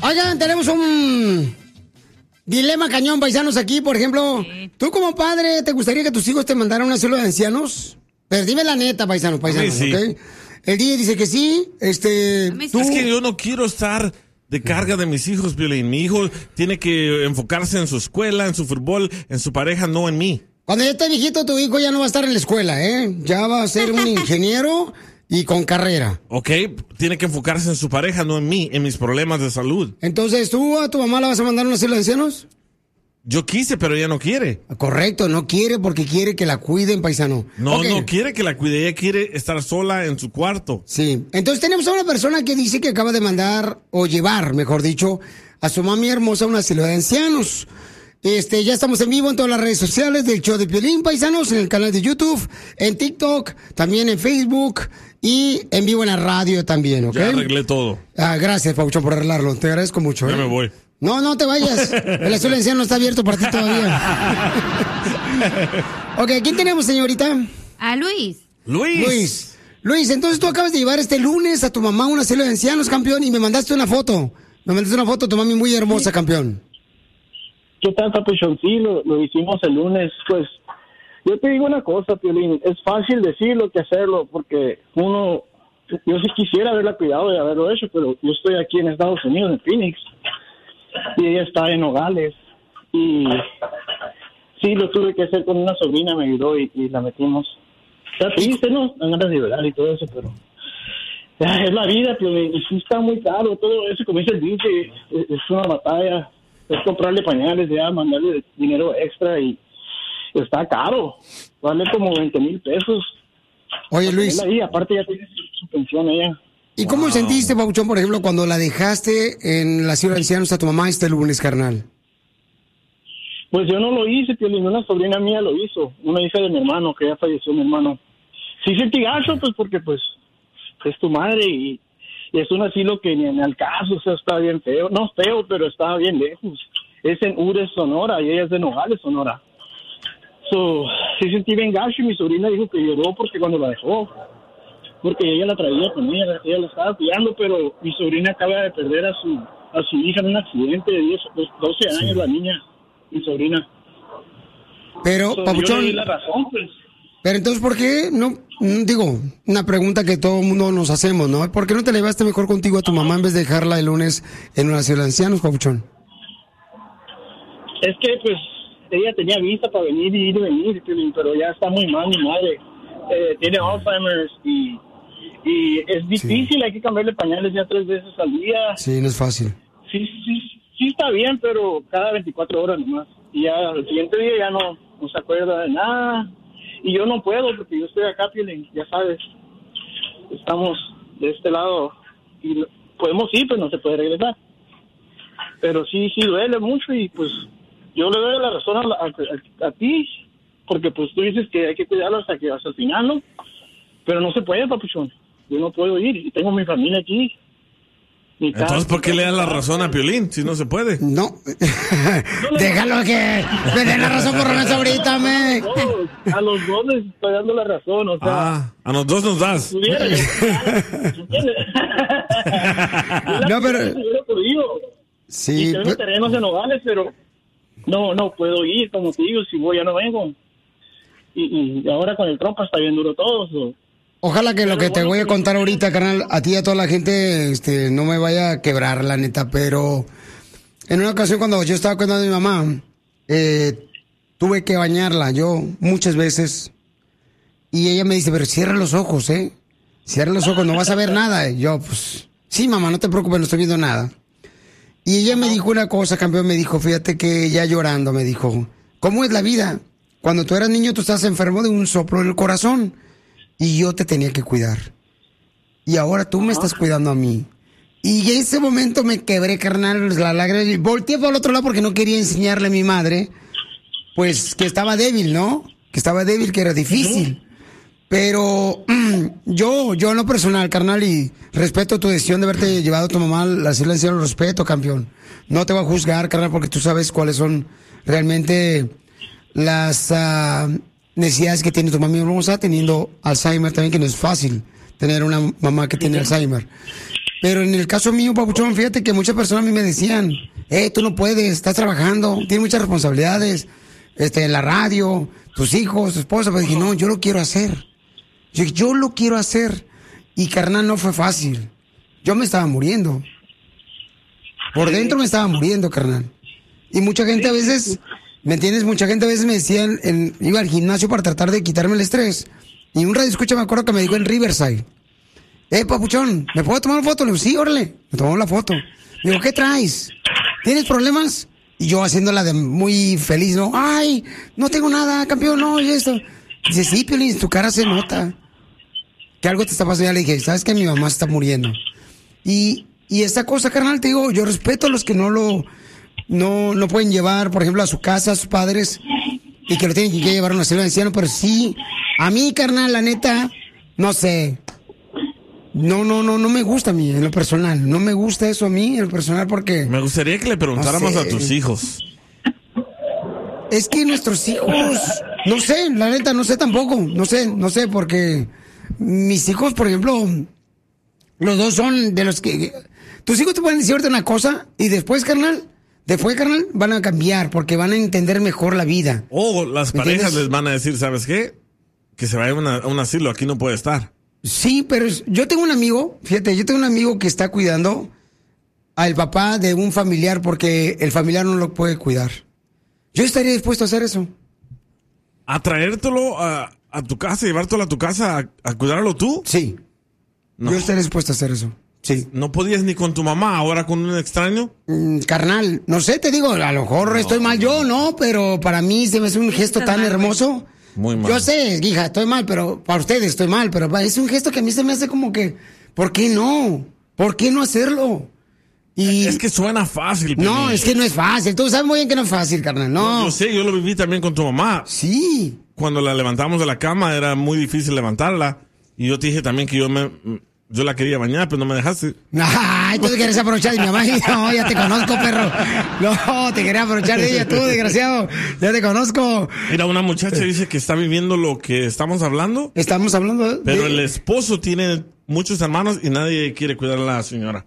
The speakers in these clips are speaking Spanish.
Oigan, tenemos un dilema cañón, paisanos, aquí. Por ejemplo, ¿tú como padre te gustaría que tus hijos te mandaran a un asilo de ancianos? Pero dime la neta, paisanos, Sí. ¿ok? El DJ dice que sí. ¿tú? Es que yo no quiero estar de carga de mis hijos, Piolín. Mi hijo tiene que enfocarse en su escuela, en su fútbol, en su pareja, no en mí. Cuando ya esté viejito, tu hijo ya no va a estar en la escuela, ¿eh? Ya va a ser un ingeniero y con carrera. Ok, tiene que enfocarse en su pareja, no en mí, en mis problemas de salud. Entonces, ¿tú a tu mamá la vas a mandar a un asilo de ancianos? Yo quise, pero ella no quiere. Correcto, no quiere porque quiere que la cuiden, paisano. No, Ok. no quiere que la cuide, ella quiere estar sola en su cuarto. Sí, entonces tenemos a una persona que dice que acaba de mandar, o llevar, mejor dicho, a su mami hermosa a un asilo de ancianos. Ya estamos en vivo en todas las redes sociales del show de Piolín, paisanos, en el canal de YouTube, en TikTok, también en Facebook y en vivo en la radio también, ¿ok? Ya arreglé todo. Gracias, Pauchón, por arreglarlo. Te agradezco mucho. Ya me voy. No, no te vayas. El asilo de ancianos no está abierto para ti todavía. Ok, ¿quién tenemos, señorita? A Luis. Luis, entonces tú acabas de llevar este lunes a tu mamá a un asilo de ancianos, campeón, y me mandaste una foto. Me mandaste una foto de tu mami muy hermosa, campeón. ¿Qué tal, papuchón? Sí, lo hicimos el lunes. Pues yo te digo una cosa, Piolín, es fácil decirlo que hacerlo, porque yo sí quisiera haberla cuidado de haberlo hecho, pero yo estoy aquí en Estados Unidos, en Phoenix, y ella está en Nogales, y sí, lo tuve que hacer con una sobrina, me ayudó y la metimos. Está triste, ¿no? Dan ganas de llorar y todo eso, pero es la vida, Piolín, y sí está muy caro, todo eso, como dice el DJ, es una batalla. Es comprarle pañales, ya mandarle dinero extra y está caro. Vale como 20,000 pesos. Oye, Luis. Ahí, aparte ya tiene su pensión ella. ¿Y cómo sentiste, Pauchón, por ejemplo, cuando la dejaste en la ciudad de ancianos a tu mamá este lunes, carnal? Pues yo no lo hice, Piolín, una sobrina mía lo hizo. Una hija de mi hermano, que ya falleció mi hermano. Sí sentí gacho, pues porque pues es tu madre y es un asilo que ni en el caso, o sea, está bien feo. No feo, pero está bien lejos. Es en Ures, Sonora, y ella es de Nogales, Sonora. Sí sentí bien gacho y mi sobrina dijo que lloró porque cuando la dejó. Porque ella la traía con ella la estaba cuidando, pero mi sobrina acaba de perder a su hija en un accidente de 12 años, la niña, mi sobrina. Pero, Papuchón, yo le di la razón, pues. pero entonces, ¿por qué no? Digo, una pregunta que todo el mundo nos hacemos, ¿no? ¿Por qué no te llevaste mejor contigo a tu mamá en vez de dejarla el lunes en un asilo de ancianos, Papuchón? Es que, pues, ella tenía visa para venir y ir y venir, pero ya está muy mal mi madre. Tiene Alzheimer's y es difícil, hay que cambiarle pañales ya 3 veces al día. Sí, no es fácil. Sí está bien, pero cada 24 horas nomás. Y ya al siguiente día ya no se acuerda de nada. Y yo no puedo porque yo estoy acá, Piolín, ya sabes. Estamos de este lado y podemos ir, pero no se puede regresar. Pero sí duele mucho y pues yo le doy la razón a ti, porque pues tú dices que hay que cuidarlo hasta el final, ¿no? Pero no se puede, papuchón. Yo no puedo ir y tengo mi familia aquí. Entonces, ¿por qué le das la razón a Piolín si no se puede? No. Déjalo que me dé la razón por una ahorita, me. A los dos les estoy dando la razón, o sea. A los dos nos das. No, pero. Sí. Y tengo terrenos en Nogales, pero no puedo ir, como te digo, si voy ya no vengo. Y ahora con el trompa está bien duro todo. Ojalá que lo que te voy a contar ahorita, carnal, a ti y a toda la gente, no me vaya a quebrar, la neta, pero en una ocasión cuando yo estaba cuidando a mi mamá, tuve que bañarla yo muchas veces y ella me dice, pero cierra los ojos, cierra los ojos, no vas a ver nada. Y yo, pues, sí, mamá, no te preocupes, no estoy viendo nada. Y ella me dijo una cosa, campeón, me dijo, fíjate que ya llorando, me dijo, ¿cómo es la vida? Cuando tú eras niño, tú estás enfermo de un soplo en el corazón. Y yo te tenía que cuidar. Y ahora tú me estás cuidando a mí. Y en ese momento me quebré, carnal, la lágrima. Y volteé para el otro lado porque no quería enseñarle a mi madre, pues, que estaba débil, ¿no? Que estaba débil, que era difícil. Pero yo en lo personal, carnal, y respeto tu decisión de haberte llevado a tu mamá al asilo de ancianos, respeto, campeón. No te voy a juzgar, carnal, porque tú sabes cuáles son realmente las necesidades que tiene tu mami hermosa, teniendo Alzheimer también, que no es fácil tener una mamá que tiene Alzheimer. Pero en el caso mío, papuchón, fíjate que muchas personas a mí me decían, tú no puedes, estás trabajando, tienes muchas responsabilidades, en la radio, tus hijos, tu esposa. Pero dije, no, yo lo quiero hacer. Yo lo quiero hacer. Y carnal, no fue fácil. Yo me estaba muriendo. Por dentro me estaba muriendo, carnal. Y mucha gente a veces, ¿me entiendes? Mucha gente a veces me decían, iba al gimnasio para tratar de quitarme el estrés. Y un radio escucha, me acuerdo que me dijo en Riverside, papuchón, ¿me puedo tomar una foto? Le digo, sí, órale. Me tomó la foto. Le digo, ¿qué traes? ¿Tienes problemas? Y yo haciéndola de muy feliz, ¿no? Ay, no tengo nada, campeón, no, y esto. Dice, sí, Piolín, tu cara se nota que algo te está pasando. Ya le dije, ¿sabes que mi mamá está muriendo? Y esta cosa, carnal, te digo, yo respeto a los que no pueden llevar, por ejemplo, a su casa, a sus padres, y que lo tienen que llevar a una celda de anciano, pero sí, a mí, carnal, la neta, no sé. No me gusta a mí, en lo personal. No me gusta eso a mí, en lo personal, porque... Me gustaría que le preguntáramos a tus hijos. Es que nuestros hijos... No sé, la neta, no sé tampoco. No sé, porque... Mis hijos, por ejemplo... Los dos son de los que... Tus hijos te pueden decir ahorita una cosa y después, carnal, van a cambiar porque van a entender mejor la vida. O las parejas les van a decir, ¿sabes qué? Que se vaya a un asilo, aquí no puede estar. Sí, pero yo tengo un amigo, fíjate, que está cuidando al papá de un familiar porque el familiar no lo puede cuidar. Yo estaría dispuesto a hacer eso. ¿A traértelo a tu casa, llevártelo a tu casa a cuidarlo tú? Sí. No. Yo estaría dispuesto a hacer eso. Sí. ¿No podías ni con tu mamá, ahora con un extraño? Carnal, no sé, te digo, a lo mejor estoy mal yo, ¿no? Pero para mí se me hace un gesto tan hermoso. Muy mal. Yo sé, hija, estoy mal, pero para ustedes estoy mal, pero es un gesto que a mí se me hace como que, ¿por qué no? ¿Por qué no hacerlo? Y... Es que suena fácil. No, es que no es fácil. Tú sabes muy bien que no es fácil, carnal, no. Yo sé, yo lo viví también con tu mamá. Sí. Cuando la levantamos de la cama era muy difícil levantarla. Y yo te dije también que yo la quería bañar, pero no me dejaste. Ay, tú te quieres aprovechar de mi mamá. No, ya te conozco, perro. No, te quería aprovechar de ella, tú, desgraciado. Ya te conozco. Mira, una muchacha dice que está viviendo lo que estamos hablando. Estamos hablando de... Pero el esposo tiene muchos hermanos y nadie quiere cuidar a la señora.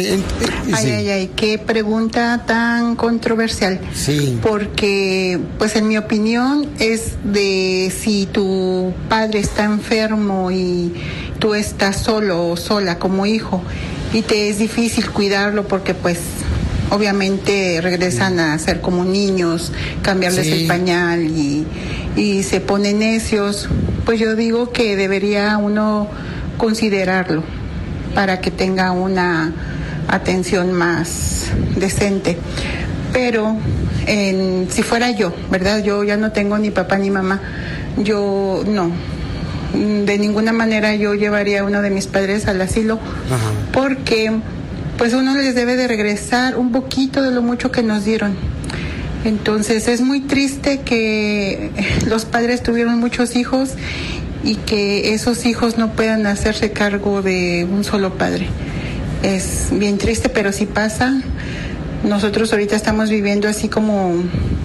Ay, qué pregunta tan controversial. Sí. Porque, pues en mi opinión, es de si tu padre está enfermo y tú estás solo o sola como hijo y te es difícil cuidarlo porque, pues, obviamente regresan a ser como niños, cambiarles el pañal y se ponen necios, pues yo digo que debería uno considerarlo para que tenga una atención más decente. Pero si fuera yo, ¿verdad? Yo ya no tengo ni papá ni mamá. Yo no. De ninguna manera yo llevaría a uno de mis padres al asilo. Ajá. Porque pues uno les debe de regresar un poquito de lo mucho que nos dieron. Entonces es muy triste que los padres tuvieron muchos hijos y que esos hijos no puedan hacerse cargo de un solo padre. Es bien triste, pero sí pasa. Nosotros ahorita estamos viviendo así como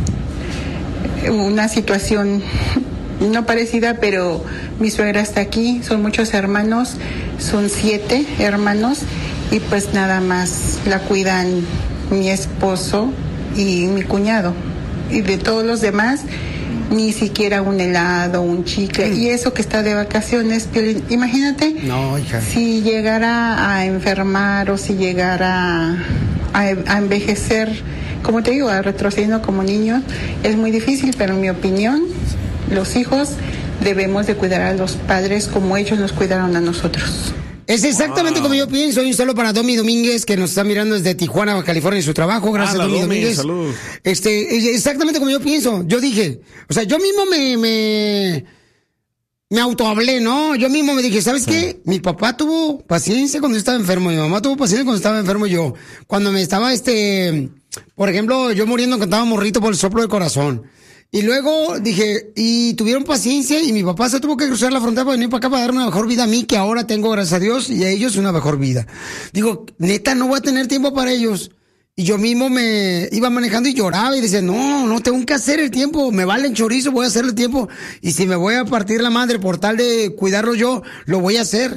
una situación no parecida, pero mi suegra está aquí, son muchos hermanos, son 7 hermanos y pues nada más la cuidan mi esposo y mi cuñado. Y de todos los demás, ni siquiera un helado, un chicle, y eso que está de vacaciones, imagínate, no, hija, si llegara a enfermar o si llegara a envejecer, como te digo, a retrocediendo como niños, es muy difícil, pero en mi opinión, los hijos debemos de cuidar a los padres como ellos nos cuidaron a nosotros. Es exactamente como yo pienso. Y un saludo para Domi Domínguez, que nos está mirando desde Tijuana, Baja California, en su trabajo. Gracias, Domi Domínguez. Salud. Exactamente como yo pienso. Yo dije, o sea, yo mismo me autohablé, ¿no? Yo mismo me dije, ¿sabes qué? Mi papá tuvo paciencia cuando yo estaba enfermo. Mi mamá tuvo paciencia cuando estaba enfermo yo. Cuando me estaba, por ejemplo, yo muriendo cuando estaba morrito por el soplo del corazón. Y luego dije, y tuvieron paciencia y mi papá se tuvo que cruzar la frontera para venir para acá para dar una mejor vida a mí, que ahora tengo, gracias a Dios, y a ellos una mejor vida. Digo, neta, no voy a tener tiempo para ellos. Y yo mismo me iba manejando y lloraba y decía, no tengo que hacer el tiempo, me vale el chorizo, voy a hacer el tiempo. Y si me voy a partir la madre por tal de cuidarlo yo, lo voy a hacer.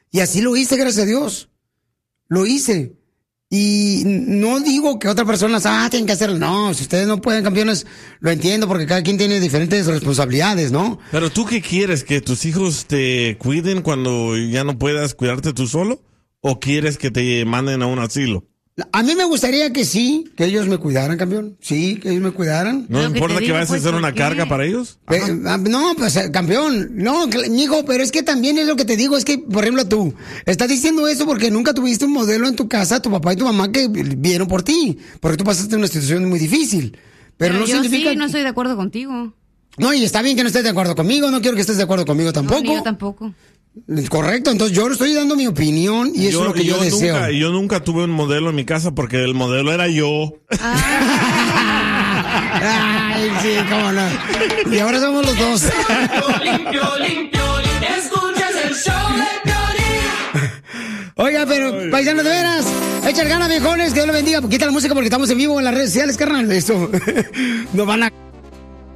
Y así lo hice, gracias a Dios. Lo hice. Y no digo que otras personas, tienen que hacerlo. No, si ustedes no pueden, campeones, lo entiendo, porque cada quien tiene diferentes responsabilidades, ¿no? Pero ¿tú qué quieres? ¿Que tus hijos te cuiden cuando ya no puedas cuidarte tú solo? ¿O quieres que te manden a un asilo? A mí me gustaría que sí, que ellos me cuidaran, campeón. Sí, que ellos me cuidaran. ¿No importa que vayas a ser una carga para ellos? No, pues, campeón. No, mijo, pero es que también es lo que te digo. Es que, por ejemplo, tú estás diciendo eso porque nunca tuviste un modelo en tu casa, tu papá y tu mamá, que vieron por ti. Porque tú pasaste una situación muy difícil. Pero no yo significa... sí, no estoy de acuerdo contigo. No, y está bien que no estés de acuerdo conmigo. No quiero que estés de acuerdo conmigo tampoco. No, ni yo tampoco. Correcto, entonces yo estoy dando mi opinión y eso es lo que yo deseo. Yo nunca tuve un modelo en mi casa porque el modelo era yo. Ay, sí, cómo no. Y ahora somos los dos. Escuchas el show de Piolín. Oiga, pero paisanos, de veras, echar ganas, viejones, que Dios lo bendiga. Quita la música porque estamos en vivo en las redes sociales, carnal. Esto nos van a...